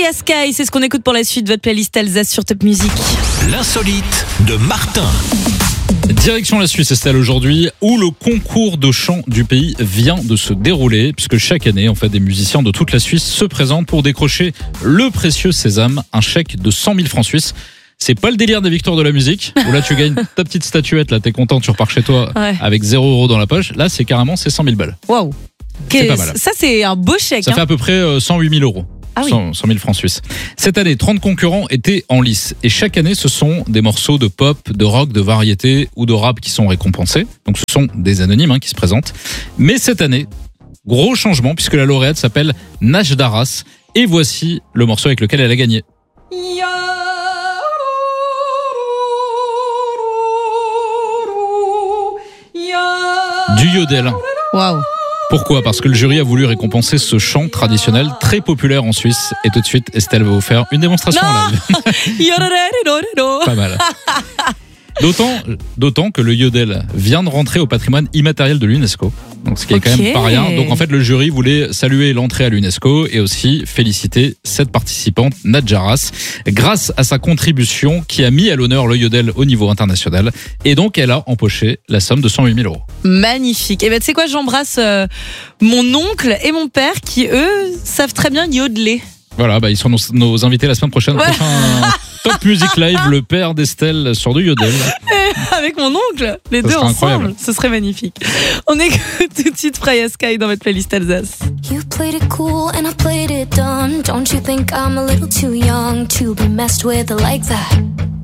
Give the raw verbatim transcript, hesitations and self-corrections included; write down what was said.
Freya Sky, c'est ce qu'on écoute pour la suite de votre playlist Alsace sur Top Music. L'insolite de Martin. Direction la Suisse, Estelle, aujourd'hui, où le concours de chant du pays vient de se dérouler, puisque chaque année, en fait, des musiciens de toute la Suisse se présentent pour décrocher le précieux sésame, un chèque de cent mille francs suisses. C'est pas le délire des victoires de la musique, où là tu gagnes ta petite statuette, là t'es content, tu repars chez toi Ouais. avec zéro euro dans la poche. Là c'est carrément c'est cent mille balles. Waouh. C'est pas mal. Ça, c'est un beau chèque. Ça hein. fait à peu près euh, cent huit mille euros. Ah oui. cent, cent mille francs suisses. Cette année, trente concurrents étaient en lice. Et chaque année, ce sont des morceaux de pop, de rock, de variété ou de rap qui sont récompensés. Donc ce sont des anonymes hein, qui se présentent. Mais cette année, gros changement puisque la lauréate s'appelle Nash Daras. Et voici le morceau avec lequel elle a gagné. Du yodel. Waouh. Pourquoi ? Parce que le jury a voulu récompenser ce chant traditionnel très populaire en Suisse. Et tout de suite, Estelle va vous faire une démonstration en live. Pas mal. D'autant, d'autant que le yodel vient de rentrer au patrimoine immatériel de l'UNESCO. Donc, ce qui est quand Ok. même pas rien. Donc, en fait, le jury voulait saluer l'entrée à l'UNESCO et aussi féliciter cette participante, Nadjaras, grâce à sa contribution qui a mis à l'honneur le yodel au niveau international. Et donc, elle a empoché la somme de cent huit mille euros. Magnifique. Et ben tu sais quoi, j'embrasse euh, mon oncle et mon père qui eux savent très bien yodeler. Voilà, bah, ils sont nos, nos invités la semaine prochaine. Ouais. Prochain Top Music Live, le père d'Estelle sur du yodel. Avec mon oncle, les Ça deux serait ensemble, incroyable. ce serait magnifique. On écoute tout de suite Freya Sky dans votre playlist Alsace. You played it cool and I played it dumb. Don't you think I'm a little too young to be messed with like that?